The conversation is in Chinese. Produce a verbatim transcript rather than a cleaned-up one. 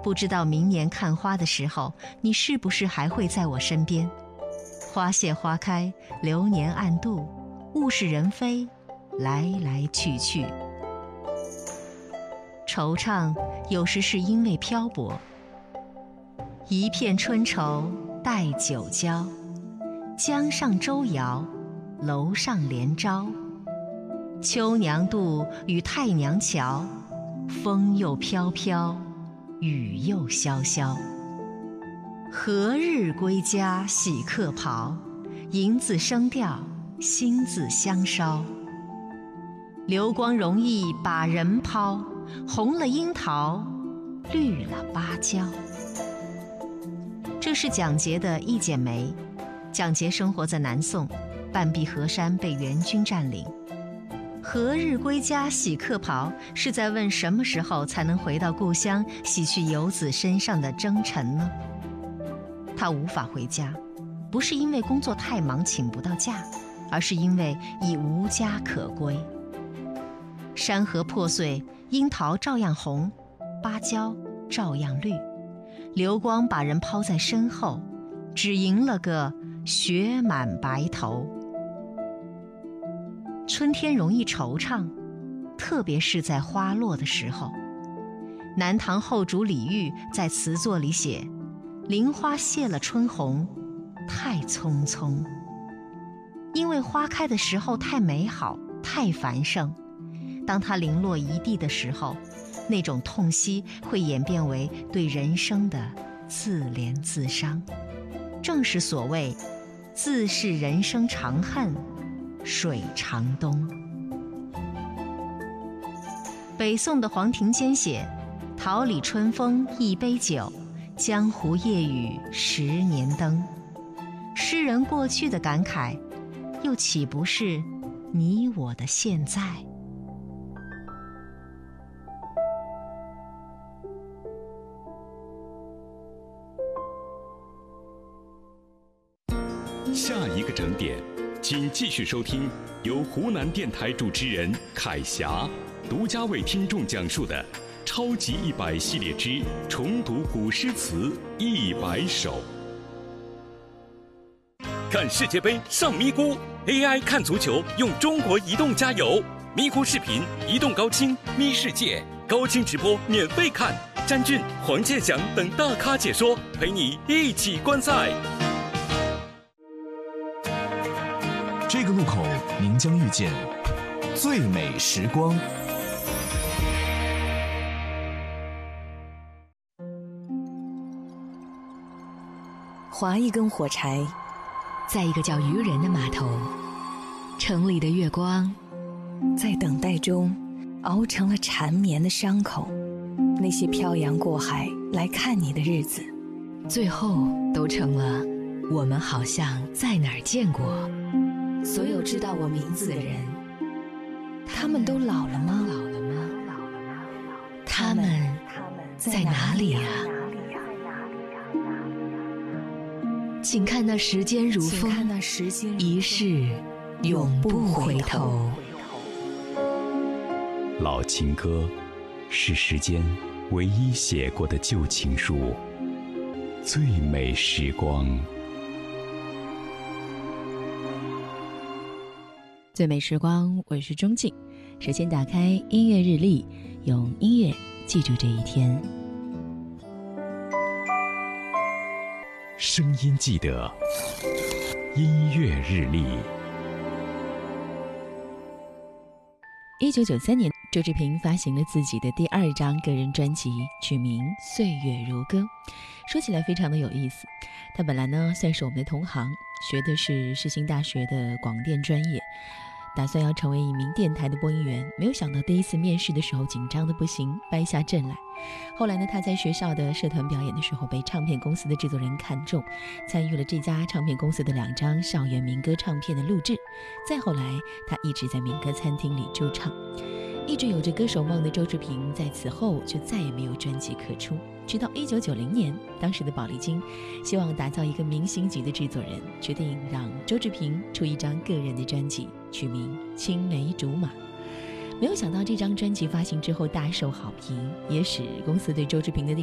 不知道明年看花的时候，你是不是还会在我身边？花谢花开，流年暗度，物是人非，来来去去。惆怅有时是因为漂泊，一片春愁待酒浇，江上舟摇，楼上帘招。秋娘渡与太娘桥，风又飘飘，雨又潇潇。何日归家洗客袍，银字声调，心字香烧。流光容易把人抛，红了樱桃，绿了芭蕉。这是蒋捷的《一剪梅》。蒋捷生活在南宋，半壁河山被元军占领。何日归家洗客袍，是在问什么时候才能回到故乡，洗去游子身上的征尘呢？他无法回家，不是因为工作太忙请不到假，而是因为已无家可归。山河破碎，樱桃照样红，芭蕉照样绿，流光把人抛在身后，只赢了个雪满白头。春天容易惆怅，特别是在花落的时候。南唐后主李煜在词作里写：林花谢了春红，太匆匆。因为花开的时候太美好，太繁盛，当它零落一地的时候，那种痛惜会演变为对人生的自怜自伤。正是所谓自是人生长恨，水长东。北宋的黄庭坚写：桃李春风一杯酒，江湖夜雨十年灯。诗人过去的感慨，又岂不是你我的现在？ 下一个整点，请继续收听由湖南电台主持人凯霞独家为听众讲述的《超级一百系列之重读古诗词一百首》。看世界杯上咪咕 ，A I 看足球用中国移动加油，咪咕视频、移动高清、咪世界高清直播免费看，詹俊、黄健翔等大咖解说，陪你一起观赛。 这个路口，您将遇见最美时光。 划一根火柴， 在一个叫渔人的码头，城里的月光在等待中熬成了缠绵的伤口。那些漂洋过海来看你的日子， 最后都成了我们好像在哪儿见过。 所有知道我名字的人，他们都老了吗？ 老了吗？他们在哪里啊？请看那时间如风，一世永不回头。 老情歌是时间唯一写过的旧情书，最美时光。 最美时光，我是钟静。首先打开音乐日历，用音乐记住这一天。 声音记得，音乐日历。 一九九三年，周志平发行了自己的第二张个人专辑，取名《岁月如歌》。说起来非常的有意思，他本来呢算是我们的同行，学的是世新大学的广电专业，打算要成为一名电台的播音员，没有想到第一次面试的时候紧张的不行，败下阵来。后来呢，他在学校的社团表演的时候被唱片公司的制作人看中，参与了这家唱片公司的两张校园民歌唱片的录制。再后来，他一直在民歌餐厅里驻唱。一直有着歌手梦的周志平在此后就再也没有专辑可出，直到一九九零年，当时的宝丽金希望打造一个明星级的制作人，决定让周志平出一张个人的专辑，取名《青梅竹马》。没有想到这张专辑发行之后大受好评，也使公司对周志平的